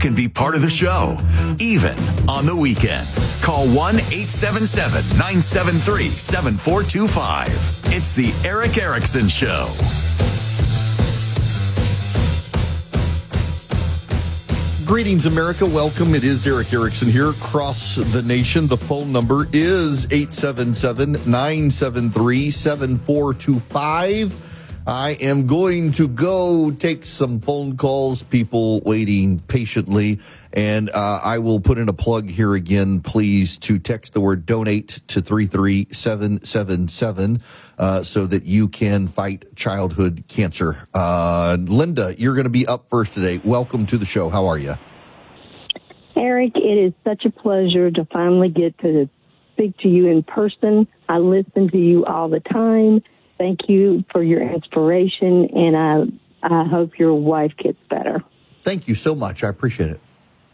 can be part of the show, even on the weekend. Call 1-877-973-7425. It's the Erick Erickson Show. Greetings, America. Welcome. It is Erick Erickson here across the nation. The phone number is 877-973-7425. I am going to go take some phone calls, people waiting patiently, and I will put in a plug here again, please, to text the word donate to 33777 so that you can fight childhood cancer. Linda, you're going to be up first today. Welcome to the show. How are you? Eric, it is such a pleasure to finally get to speak to you in person. I listen to you all the time. Thank you for your inspiration, and I hope your wife gets better. Thank you so much. I appreciate it.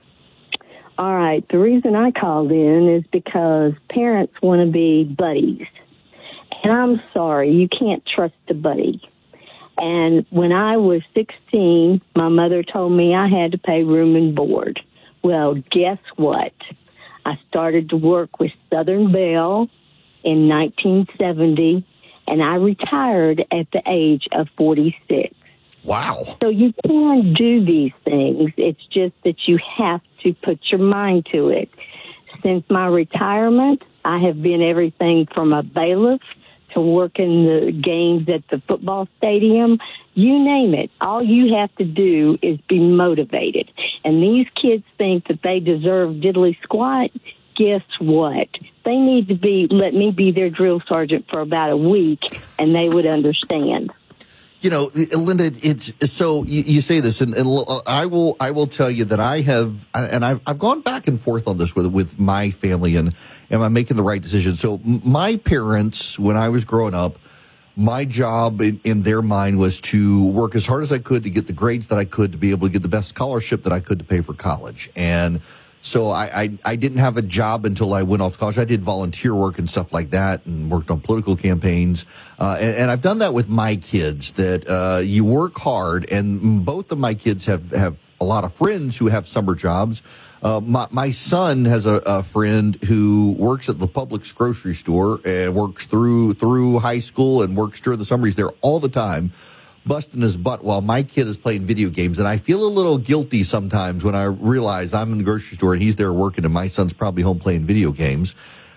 All right. The reason I called in is because parents want to be buddies. And I'm sorry, you can't trust a buddy. And when I was 16, my mother told me I had to pay room and board. Well, guess what? I started to work with Southern Bell in 1970, and I retired at the age of 46. Wow. So you can do these things. It's just that you have to put your mind to it. Since my retirement, I have been everything from a bailiff to working the games at the football stadium. You name it. All you have to do is be motivated. And these kids think that they deserve diddly squat. Guess what? They need to let me be their drill sergeant for about a week, and they would understand. You know, Linda, it's so you say this, and I will tell you that I have, and I've gone back and forth on this with my family, and am I making the right decision? So my parents, when I was growing up, my job in their mind was to work as hard as I could to get the grades that I could to be able to get the best scholarship that I could to pay for college. And so I didn't have a job until I went off to college. I did volunteer work and stuff like that and worked on political campaigns. And I've done that with my kids, that you work hard. And both of my kids have a lot of friends who have summer jobs. My son has a friend who works at the Publix grocery store and works through high school and works during the summer. He's there all the time, busting his butt while my kid is playing video games. And I feel a little guilty sometimes when I realize I'm in the grocery store and he's there working and my son's probably home playing video games.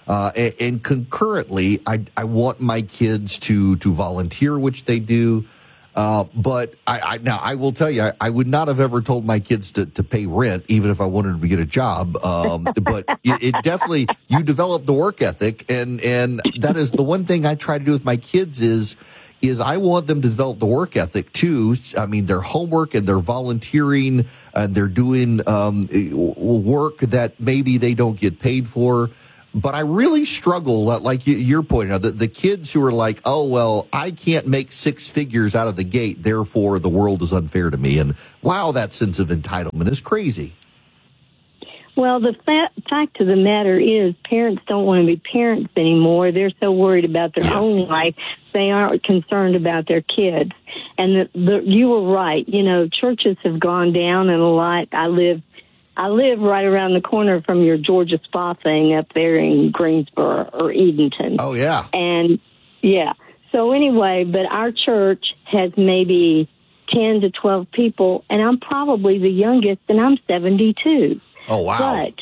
And concurrently, I want my kids to volunteer, which they do. But I will tell you, I would not have ever told my kids to pay rent, even if I wanted them to get a job. But it definitely, you develop the work ethic. And that is the one thing I try to do with my kids is I want them to develop the work ethic too. I mean, their homework and their volunteering and they're doing work that maybe they don't get paid for. But I really struggle, like you're pointing out, the kids who are like, oh, well, I can't make six figures out of the gate, therefore the world is unfair to me. And wow, that sense of entitlement is crazy. Well, the fact of the matter is parents don't want to be parents anymore. They're so worried about their own life, they aren't concerned about their kids. And you were right. You know, churches have gone down and a lot. I live right around the corner from your Georgia Spa thing up there in Greensboro or Edenton. Oh, yeah. And, yeah. So anyway, but our church has maybe 10 to 12 people, and I'm probably the youngest, and I'm 72. Oh, wow. But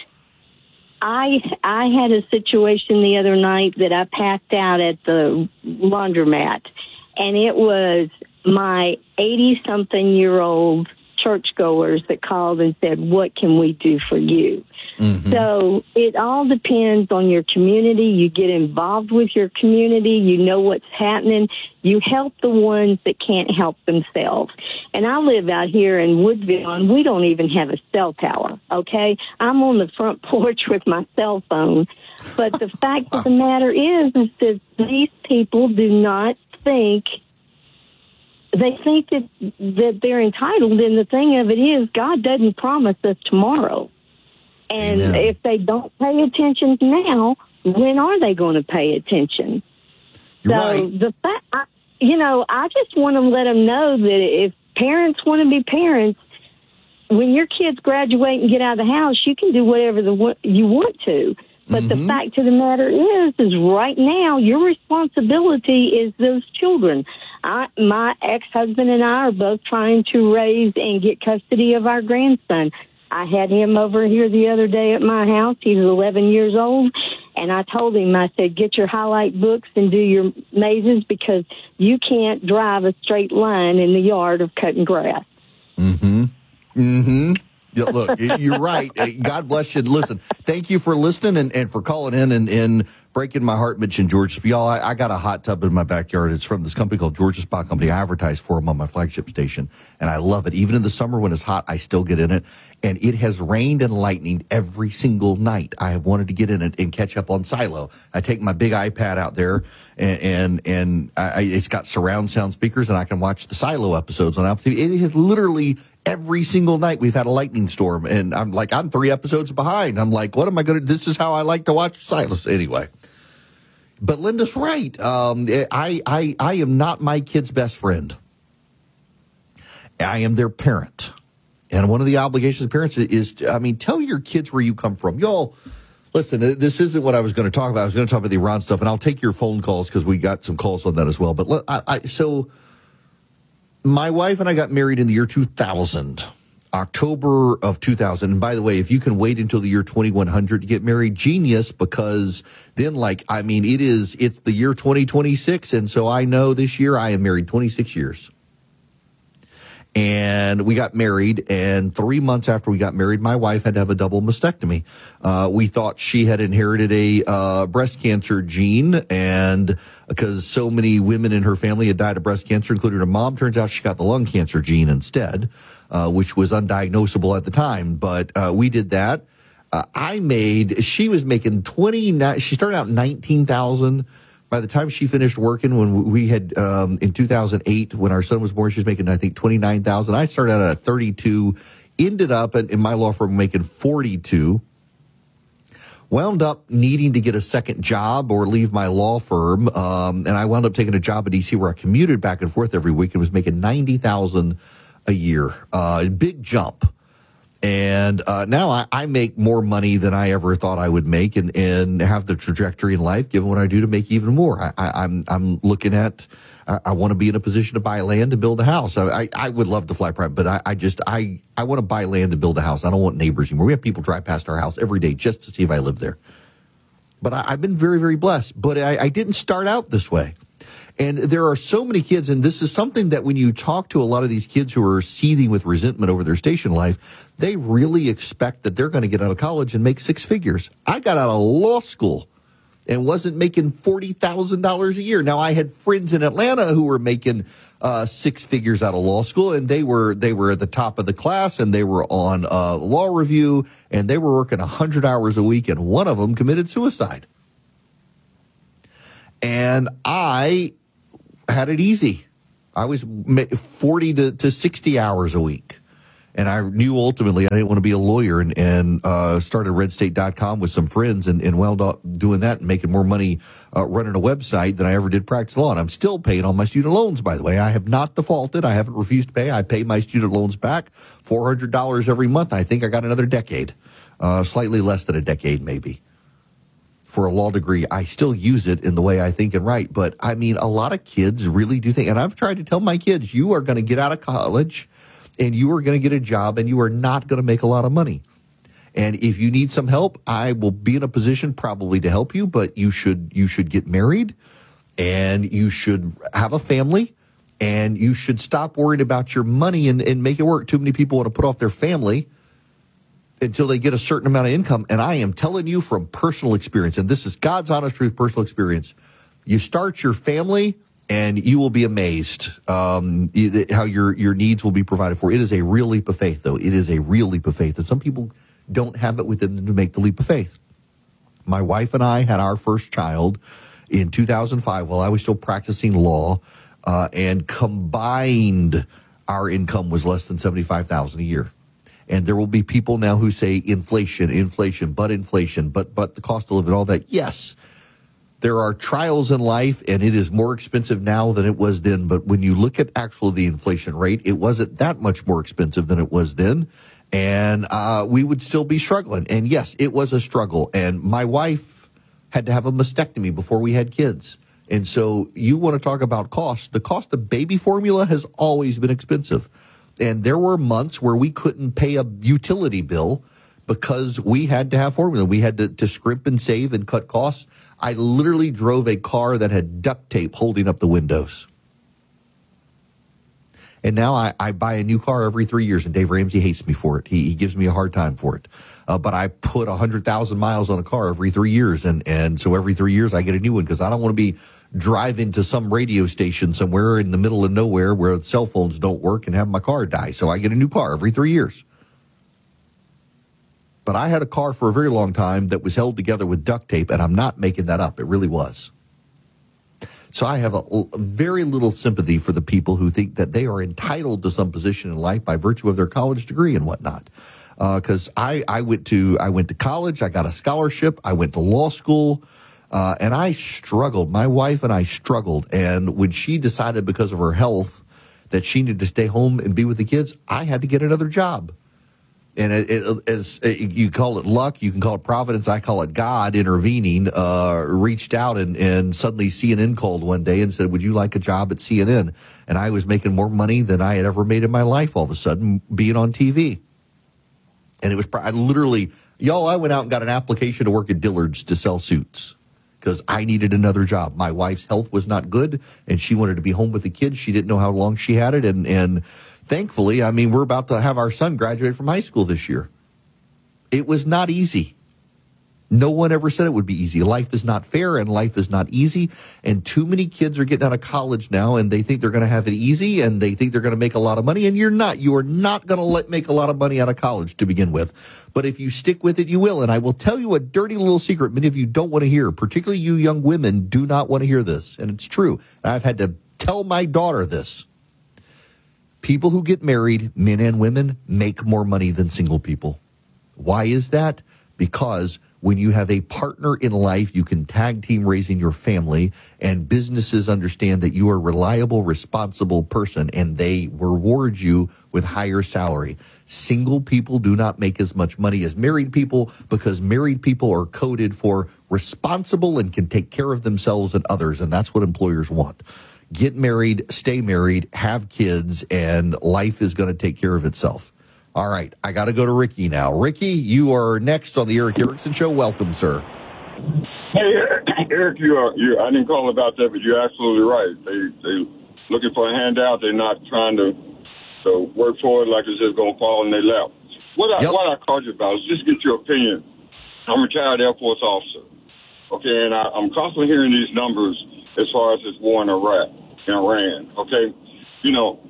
I had a situation the other night that I packed out at the laundromat, and it was my 80-something-year-old churchgoers that called and said, what can we do for you? Mm-hmm. So it all depends on your community. You get involved with your community. You know what's happening. You help the ones that can't help themselves. And I live out here in Woodville, and we don't even have a cell tower, okay? I'm on the front porch with my cell phone. But the fact of the matter is that these people do not think they think that they're entitled, and the thing of it is, God doesn't promise us tomorrow. And Amen. If they don't pay attention now, when are they going to pay attention? You're so right. the fact, I just want to let them know that if parents want to be parents, when your kids graduate and get out of the house, you can do whatever you want to. But the fact of the matter is right now, your responsibility is those children. My ex-husband and I are both trying to raise and get custody of our grandson. I had him over here the other day at my house. He was 11 years old. And I told him, I said, get your highlight books and do your mazes because you can't drive a straight line in the yard of cutting grass. Mm-hmm. Mm-hmm. Yeah, look, you're right. God bless you. Listen, thank you for listening and for calling in and breaking my heart, Mitch and George. Y'all, I got a hot tub in my backyard. It's from this company called Georgia Spa Company. I advertise for them on my flagship station, and I love it. Even in the summer when it's hot, I still get in it. And it has rained and lightninged every single night. I have wanted to get in it and catch up on Silo. I take my big iPad out there, and it's got surround sound speakers, and I can watch the Silo episodes on Apple TV. It is literally every single night we've had a lightning storm, and I'm 3 episodes behind. I'm like, what am I going to? This is how I like to watch Silo anyway. But Linda's right. I am not my kid's best friend. I am their parent. And one of the obligations of parents is, tell your kids where you come from. Y'all, listen, this isn't what I was going to talk about. I was going to talk about the Iran stuff, and I'll take your phone calls because we got some calls on that as well. But so my wife and I got married in the year 2000, October of 2000. And by the way, if you can wait until the year 2100 to get married, genius, because then it's the year 2026. And so I know this year I am married 26 years. And we got married, and 3 months after we got married, my wife had to have a double mastectomy. We thought she had inherited a breast cancer gene, and because so many women in her family had died of breast cancer, including her mom, turns out she got the lung cancer gene instead, which was undiagnosable at the time. But we did that. She was making 29. She started out 19,000. By the time she finished working, when we had, in 2008, when our son was born, she was making, I think, 29,000. I started out at 32, ended up in my law firm making 42, wound up needing to get a second job or leave my law firm. And I wound up taking a job in DC where I commuted back and forth every week and was making 90,000 a year. Big jump. And now I make more money than I ever thought I would make, and have the trajectory in life, given what I do, to make even more. I'm looking at, I want to be in a position to buy land and build a house. I would love to fly private, but I want to buy land and build a house. I don't want neighbors anymore. We have people drive past our house every day just to see if I live there. But I've been very, very blessed. But I didn't start out this way. And there are so many kids, and this is something that when you talk to a lot of these kids who are seething with resentment over their station life, they really expect that they're going to get out of college and make 6 figures. I got out of law school and wasn't making $40,000 a year. Now, I had friends in Atlanta who were making 6 figures out of law school, and they were at the top of the class, and they were on law review, and they were working 100 hours a week, and one of them committed suicide. And I had it easy. I was 40 to 60 hours a week. And I knew ultimately I didn't want to be a lawyer, and started redstate.com with some friends and wound up doing that and making more money running a website than I ever did practice law. And I'm still paying all my student loans, by the way. I have not defaulted. I haven't refused to pay. I pay my student loans back $400 every month. I think I got another decade, slightly less than a decade maybe. For a law degree, I still use it in the way I think and write. But a lot of kids really do think, and I've tried to tell my kids, you are going to get out of college and you are going to get a job and you are not going to make a lot of money. And if you need some help, I will be in a position probably to help you, but you should get married and you should have a family and you should stop worrying about your money and make it work. Too many people want to put off their family until they get a certain amount of income. And I am telling you from personal experience, and this is God's honest truth, personal experience. You start your family and you will be amazed how your needs will be provided for. It is a real leap of faith, though. It is a real leap of faith. And some people don't have it within them to make the leap of faith. My wife and I had our first child in 2005 while I was still practicing law, and combined our income was less than $75,000 a year. And there will be people now who say inflation, but the cost of living, all that. Yes, there are trials in life, and it is more expensive now than it was then. But when you look at actually the inflation rate, it wasn't that much more expensive than it was then. And we would still be struggling. And yes, it was a struggle. And my wife had to have a mastectomy before we had kids. And so you want to talk about cost. The cost of baby formula has always been expensive. And there were months where we couldn't pay a utility bill because we had to have formula. We had to scrimp and save and cut costs. I literally drove a car that had duct tape holding up the windows. And now I buy a new car every 3 years, and Dave Ramsey hates me for it. He gives me a hard time for it. But I put 100,000 miles on a car every 3 years, and so every 3 years I get a new one because I don't want to be driving to some radio station somewhere in the middle of nowhere where cell phones don't work and have my car die. So I get a new car every 3 years. But I had a car for a very long time that was held together with duct tape, and I'm not making that up. It really was. So I have a very little sympathy for the people who think that they are entitled to some position in life by virtue of their college degree and whatnot. Because I went to college, I got a scholarship, I went to law school, and I struggled. My wife and I struggled. And when she decided because of her health that she needed to stay home and be with the kids, I had to get another job. And you call it luck, you can call it providence, I call it God intervening, reached out and suddenly CNN called one day and said, would you like a job at CNN? And I was making more money than I had ever made in my life all of a sudden being on TV. And it was, I went out and got an application to work at Dillard's to sell suits because I needed another job. My wife's health was not good and she wanted to be home with the kids. She didn't know how long she had it. And thankfully, I mean, we're about to have our son graduate from high school this year. It was not easy. No one ever said it would be easy. Life is not fair and life is not easy. And too many kids are getting out of college now and they think they're going to have it easy and they think they're going to make a lot of money. And you're not. You are not going to make a lot of money out of college to begin with. But if you stick with it, you will. And I will tell you a dirty little secret many of you don't want to hear, particularly you young women do not want to hear this. And it's true. I've had to tell my daughter this. People who get married, men and women, make more money than single people. Why is that? Because when you have a partner in life, you can tag team raising your family, and businesses understand that you are a reliable, responsible person, and they reward you with higher salary. Single people do not make as much money as married people because married people are coded for responsible and can take care of themselves and others, and that's what employers want. Get married, stay married, have kids, and life is going to take care of itself. All right, I got to go to Ricky now. Ricky, you are next on the Erick Erickson Show. Welcome, sir. Hey, Eric, you. I didn't call about that, but you're absolutely right. They looking for a handout. They're not trying to work for it like it's just going to fall in their lap. What I called you about is just get your opinion. I'm a retired Air Force officer. Okay, and I'm constantly hearing these numbers as far as this war in Iran. Okay, you know,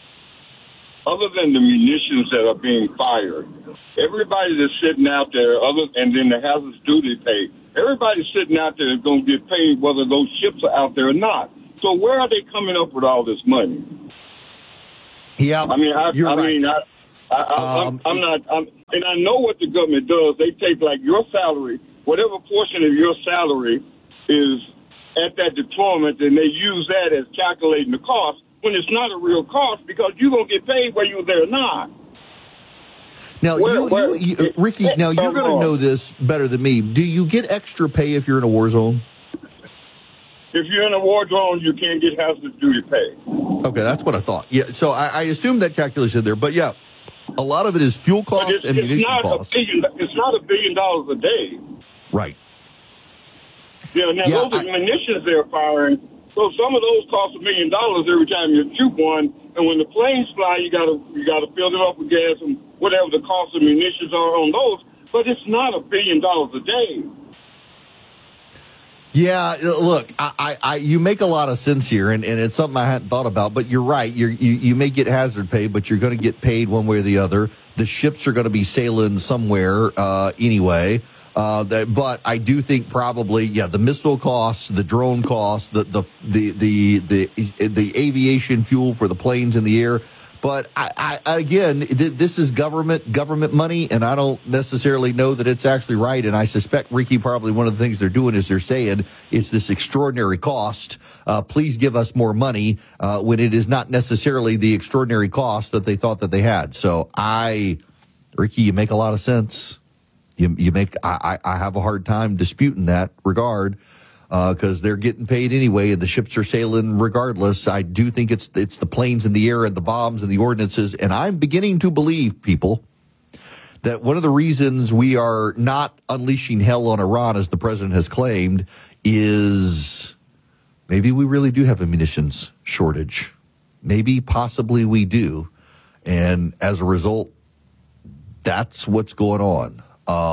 other than the munitions that are being fired, everybody that's sitting out there, and then the hazardous duty pay, everybody's sitting out there is going to get paid whether those ships are out there or not. So where are they coming up with all this money? Yeah, I mean, and I know what the government does. They take like your salary, whatever portion of your salary is at that deployment, and they use that as calculating the cost when it's not a real cost because you're going to get paid whether you're there or not. Now, Ricky, now you're going to know this better than me. Do you get extra pay if you're in a war zone? If you're in a war zone, you can't get hazardous duty pay. Okay, that's what I thought. Yeah, so I assumed that calculation there. But, yeah, a lot of it is fuel costs and munition costs. It's not $1 billion a day. Right. Yeah, now those are munitions they're firing. So some of those cost $1 million every time you shoot one, and when the planes fly, you gotta fill them up with gas and whatever the cost of munitions are on those. But it's not $1 billion a day. Yeah, look, you make a lot of sense here, and it's something I hadn't thought about. But you're right. You may get hazard pay, but you're going to get paid one way or the other. The ships are going to be sailing somewhere anyway. But I do think probably, the missile costs, the drone costs, the aviation fuel for the planes in the air. But this is government money, and I don't necessarily know that it's actually right. And I suspect, Ricky, probably one of the things they're doing is they're saying it's this extraordinary cost. Please give us more money when it is not necessarily the extraordinary cost that they thought that they had. So I Ricky, you make a lot of sense. You make. I have a hard time disputing that regard because they're getting paid anyway, and the ships are sailing regardless. I do think it's the planes in the air and the bombs and the ordinances, and I'm beginning to believe, people, that one of the reasons we are not unleashing hell on Iran, as the president has claimed, is maybe we really do have a munitions shortage. Maybe, possibly we do, and as a result, that's what's going on.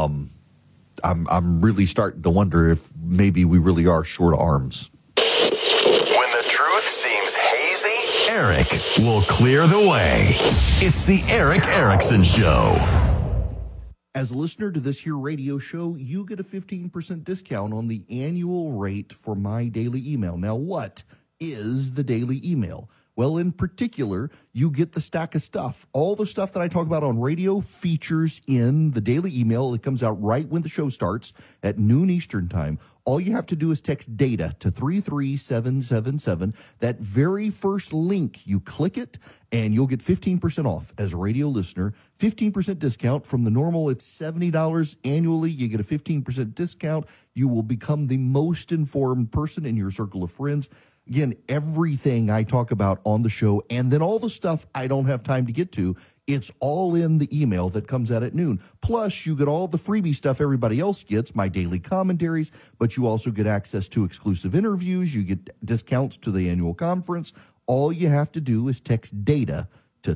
I'm really starting to wonder if maybe we really are short of arms. When the truth seems hazy, Eric will clear the way. It's the Eric Erickson Show. As a listener to this here radio show, you get a 15% discount on the annual rate for my daily email. Now, what is the daily email? Well, in particular, you get the stack of stuff. All the stuff that I talk about on radio features in the daily email. It comes out right when the show starts at noon Eastern time. All you have to do is text DATA to 33777. That very first link, you click it, and you'll get 15% off as a radio listener. 15% discount from the normal. It's $70 annually. You get a 15% discount. You will become the most informed person in your circle of friends. Again, everything I talk about on the show, and then all the stuff I don't have time to get to, it's all in the email that comes out at noon. Plus, you get all the freebie stuff everybody else gets, my daily commentaries, but you also get access to exclusive interviews. You get discounts to the annual conference. All you have to do is text DATA to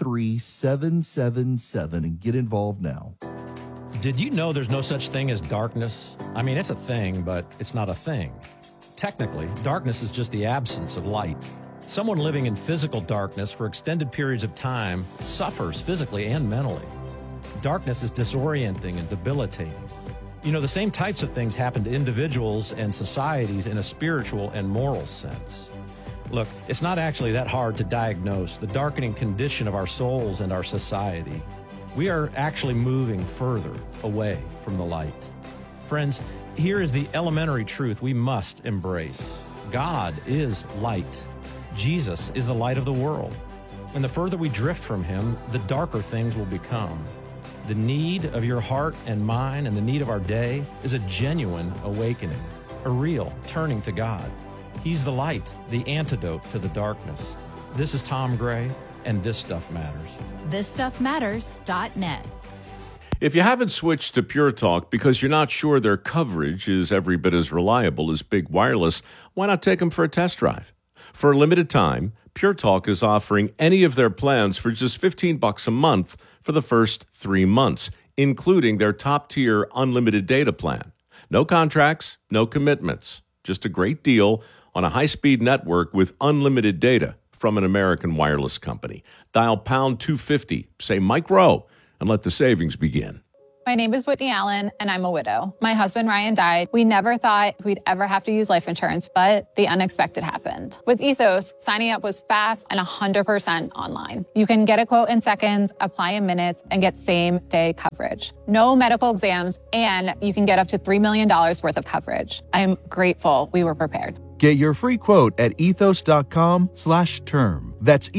33777 and get involved now. Did you know there's no such thing as darkness? I mean, it's a thing, but it's not a thing. Technically, darkness is just the absence of light. Someone living in physical darkness for extended periods of time suffers physically and mentally. Darkness is disorienting and debilitating. You know, the same types of things happen to individuals and societies in a spiritual and moral sense. Look, it's not actually that hard to diagnose the darkening condition of our souls and our society. We are actually moving further away from the light. Friends, here is the elementary truth we must embrace. God is light. Jesus is the light of the world. And the further we drift from him, the darker things will become. The need of your heart and mine and the need of our day is a genuine awakening, a real turning to God. He's the light, the antidote to the darkness. This is Tom Gray, and This Stuff Matters. ThisStuffMatters.net. If you haven't switched to Pure Talk because you're not sure their coverage is every bit as reliable as Big Wireless, why not take them for a test drive? For a limited time, Pure Talk is offering any of their plans for just $15 a month for the first 3 months, including their top-tier unlimited data plan. No contracts, no commitments, just a great deal on a high-speed network with unlimited data from an American wireless company. Dial pound 250, say Mike Rowe, and let the savings begin. My name is Whitney Allen, and I'm a widow. My husband, Ryan, died. We never thought we'd ever have to use life insurance, but the unexpected happened. With Ethos, signing up was fast and 100% online. You can get a quote in seconds, apply in minutes, and get same-day coverage. No medical exams, and you can get up to $3 million worth of coverage. I'm grateful we were prepared. Get your free quote at ethos.com/term. That's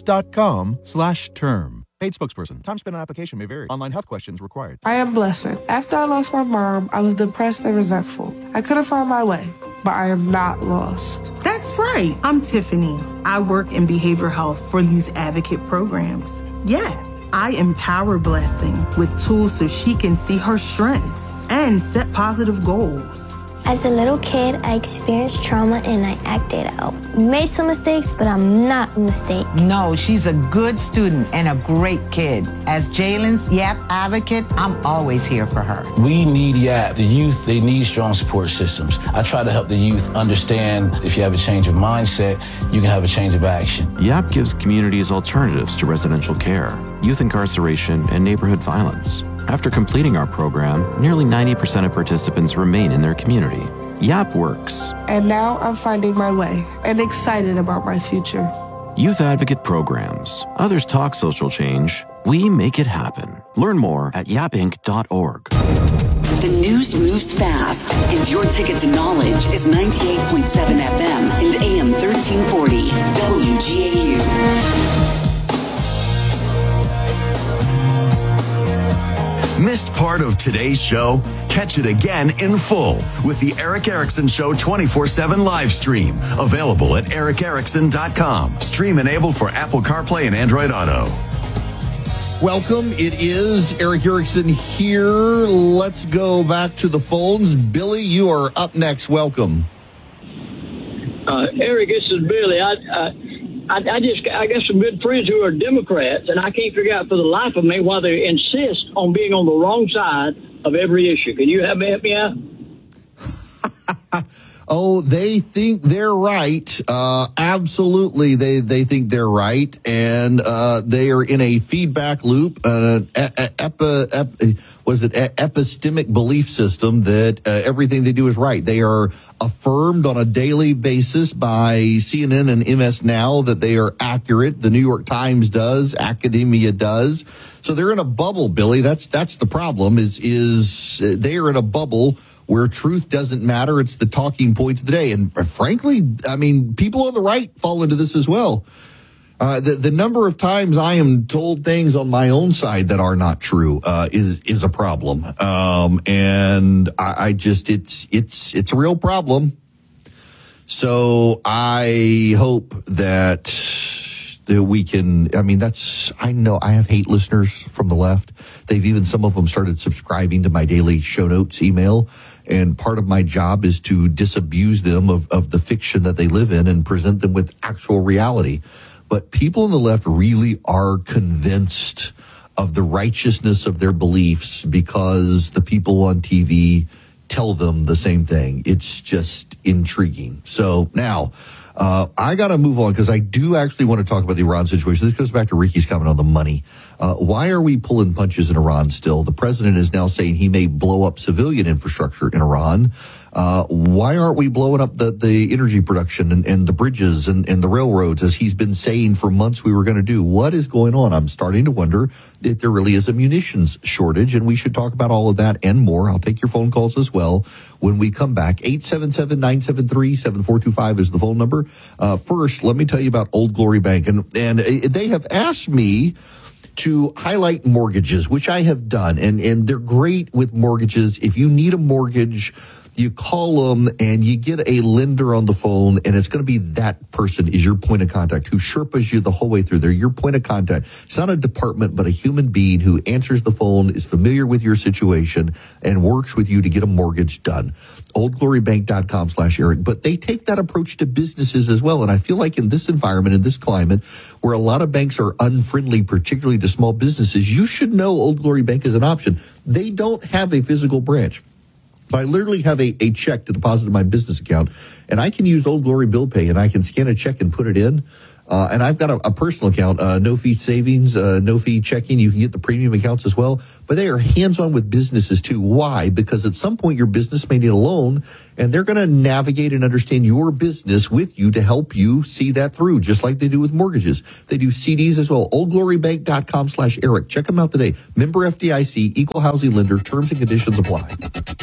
ethos.com/term. Paid spokesperson. Time spent on application may vary. Online health questions required. I am blessed. After I lost my mom, I was depressed and resentful. I couldn't find my way, but I am not lost. That's right. I'm Tiffany. I work in behavioral health for youth advocate programs. Yeah, I empower Blessing with tools so she can see her strengths and set positive goals. As a little kid, I experienced trauma and I acted out. Made some mistakes, but I'm not a mistake. No, she's a good student and a great kid. As Jalen's YAP advocate, I'm always here for her. We need YAP. The youth, they need strong support systems. I try to help the youth understand if you have a change of mindset, you can have a change of action. YAP gives communities alternatives to residential care, youth incarceration, and neighborhood violence. After completing our program, nearly 90% of participants remain in their community. YAP works. And now I'm finding my way and excited about my future. Youth Advocate Programs. Others talk social change. We make it happen. Learn more at yapinc.org. The news moves fast, and your ticket to knowledge is 98.7 FM and AM 1340 WGAU. Missed part of today's show? Catch it again in full with the Eric Erickson Show 24/7 live stream. Available at ericerickson.com. Stream enabled for Apple CarPlay and Android Auto. Welcome. It is Eric Erickson here. Let's go back to the phones. Billy, you are up next. Welcome. Eric, this is Billy. I got some good friends who are Democrats, and I can't figure out for the life of me why they insist on being on the wrong side of every issue. Can you help me out? Oh, they think they're right. Absolutely, they think they're right, and they are in a feedback loop, epistemic belief system that everything they do is right. They are affirmed on a daily basis by CNN and MS Now that they are accurate. The New York Times does, academia does. So they're in a bubble, Billy. That's the problem. Is they are in a bubble where truth doesn't matter. It's the talking points of the day. And frankly, I mean, people on the right fall into this as well. The number of times I am told things on my own side that are not true is a problem. And I just, it's a real problem. So I hope that we can, I mean, I know I have hate listeners from the left. Some of them started subscribing to my daily show notes email. And part of my job is to disabuse them of the fiction that they live in and present them with actual reality. But people on the left really are convinced of the righteousness of their beliefs because the people on TV tell them the same thing. It's just intriguing. So now, I got to move on because I do actually want to talk about the Iran situation. This goes back to Ricky's comment on the money. Why are we pulling punches in Iran still? The president is now saying he may blow up civilian infrastructure in Iran. Why aren't we blowing up the energy production and the bridges and the railroads as he's been saying for months we were going to do? What is going on? I'm starting to wonder if there really is a munitions shortage, and we should talk about all of that and more. I'll take your phone calls as well when we come back. 877-973-7425 is the phone number. First, let me tell you about Old Glory Bank. And they have asked me to highlight mortgages, which I have done. And they're great with mortgages. If you need a mortgage, you call them and you get a lender on the phone, and it's going to be that person is your point of contact who Sherpas you the whole way through. They're your point of contact. It's not a department, but a human being who answers the phone, is familiar with your situation, and works with you to get a mortgage done. OldGloryBank.com/Eric. But they take that approach to businesses as well. And I feel like in this environment, in this climate, where a lot of banks are unfriendly, particularly to small businesses, you should know Old Glory Bank is an option. They don't have a physical branch. I literally have a check to deposit in my business account, and I can use Old Glory Bill Pay, and I can scan a check and put it in. And I've got a personal account, no fee savings, no fee checking. You can get the premium accounts as well. But they are hands-on with businesses too. Why? Because at some point your business may need a loan, and they're going to navigate and understand your business with you to help you see that through, just like they do with mortgages. They do CDs as well. OldGloryBank.com/Eric. Check them out today. Member FDIC, equal housing lender. Terms and conditions apply.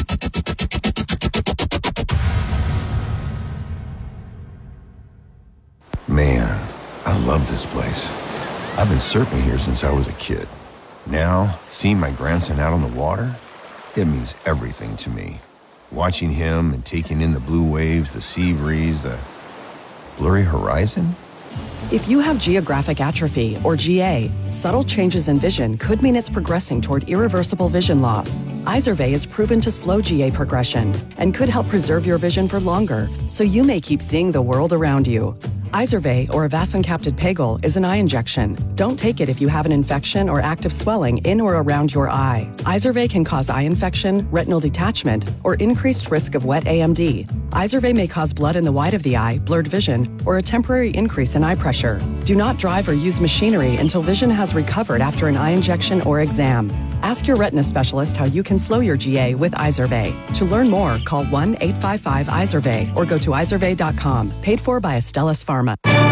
Man, I love this place. I've been surfing here since I was a kid. Now, seeing my grandson out on the water, it means everything to me. Watching him and taking in the blue waves, the sea breeze, the blurry horizon. If you have geographic atrophy, or GA, subtle changes in vision could mean it's progressing toward irreversible vision loss. Izervay is proven to slow GA progression and could help preserve your vision for longer, so you may keep seeing the world around you. Izervay, or avacincaptad pegol, is an eye injection. Don't take it if you have an infection or active swelling in or around your eye. Izervay can cause eye infection, retinal detachment, or increased risk of wet AMD. Izervay may cause blood in the white of the eye, blurred vision, or a temporary increase in eye pressure. Do not drive or use machinery until vision has recovered after an eye injection or exam. Ask your retina specialist how you can slow your GA with Izervay. To learn more, call 1-855-IZERVAY or go to izervay.com. Paid for by Astellas Pharma.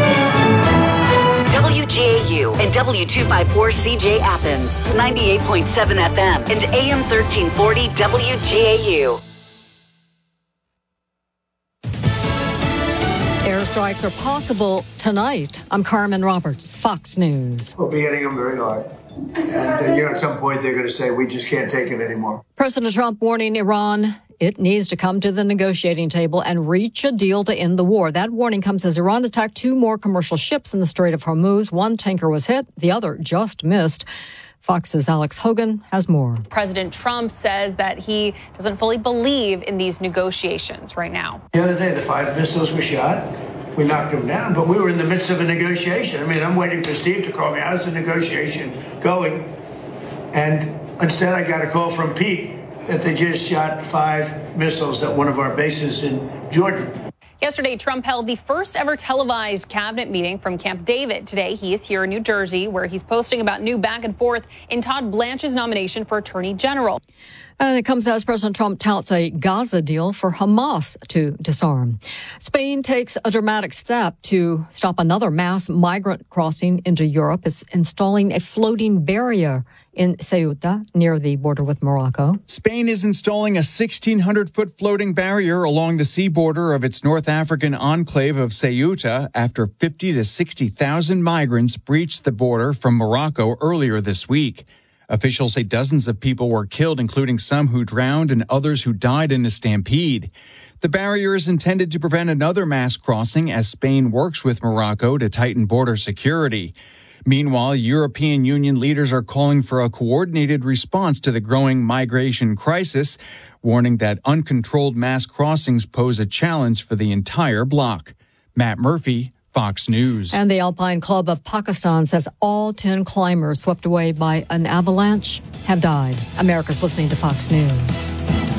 WGAU and W254CJ Athens, 98.7 FM and AM 1340 WGAU. Airstrikes are possible tonight. I'm Carmen Roberts, Fox News. We'll be hitting them very hard. And, at some point they're going to say, we just can't take it anymore. President Trump warning Iran it needs to come to the negotiating table and reach a deal to end the war. That warning comes as Iran attacked 2 more commercial ships in the Strait of Hormuz. One tanker was hit, the other just missed. Fox's Alex Hogan has more. President Trump says that he doesn't fully believe in these negotiations right now. The other day, the 5 missiles were shot. We knocked them down, but we were in the midst of a negotiation. I mean, I'm waiting for Steve to call me. How's the negotiation going? And instead, I got a call from Pete that they just shot 5 missiles at one of our bases in Jordan. Yesterday, Trump held the first ever televised cabinet meeting from Camp David. Today, he is here in New Jersey, where he's posting about new back and forth in Todd Blanche's nomination for Attorney General. And it comes as President Trump touts a Gaza deal for Hamas to disarm. Spain takes a dramatic step to stop another mass migrant crossing into Europe. It's installing a floating barrier in Ceuta, near the border with Morocco. Spain is installing a 1,600-foot floating barrier along the sea border of its North African enclave of Ceuta after 50 to 60,000 migrants breached the border from Morocco earlier this week. Officials say dozens of people were killed, including some who drowned and others who died in a stampede. The barrier is intended to prevent another mass crossing as Spain works with Morocco to tighten border security. Meanwhile, European Union leaders are calling for a coordinated response to the growing migration crisis, warning that uncontrolled mass crossings pose a challenge for the entire bloc. Matt Murphy, Fox News. And the Alpine Club of Pakistan says all 10 climbers swept away by an avalanche have died. America's listening to Fox News.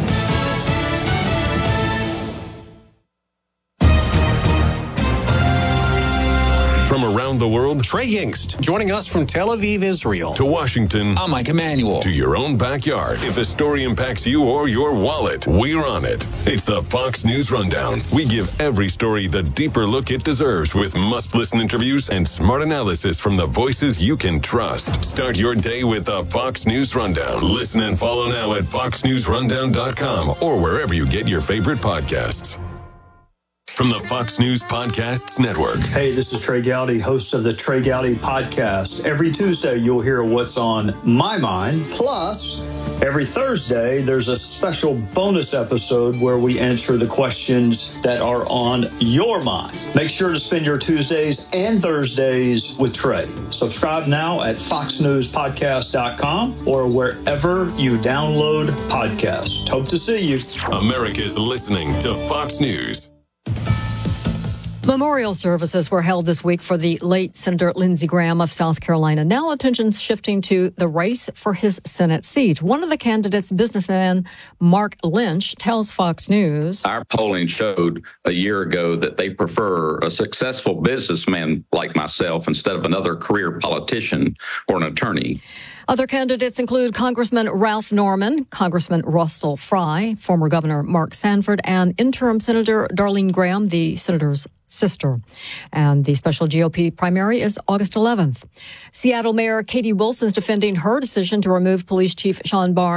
From around the world, Trey Yingst, joining us from Tel Aviv, Israel. To Washington, I'm Mike Emanuel. To your own backyard. If a story impacts you or your wallet, we're on it. It's the Fox News Rundown. We give every story the deeper look it deserves with must-listen interviews and smart analysis from the voices you can trust. Start your day with the Fox News Rundown. Listen and follow now at foxnewsrundown.com or wherever you get your favorite podcasts. From the Fox News Podcasts Network. Hey, this is Trey Gowdy, host of the Trey Gowdy Podcast. Every Tuesday, you'll hear what's on my mind. Plus, every Thursday, there's a special bonus episode where we answer the questions that are on your mind. Make sure to spend your Tuesdays and Thursdays with Trey. Subscribe now at foxnewspodcast.com or wherever you download podcasts. Hope to see you. America's listening to Fox News. Memorial services were held this week for the late Senator Lindsey Graham of South Carolina. Now attention's shifting to the race for his Senate seat. One of the candidates, businessman Mark Lynch, tells Fox News. Our polling showed a year ago that they prefer a successful businessman like myself instead of another career politician or an attorney. Other candidates include Congressman Ralph Norman, Congressman Russell Fry, former Governor Mark Sanford, and interim Senator Darlene Graham, the senator's sister. And the special GOP primary is August 11th. Seattle Mayor Katie Wilson is defending her decision to remove Police Chief Sean Barnes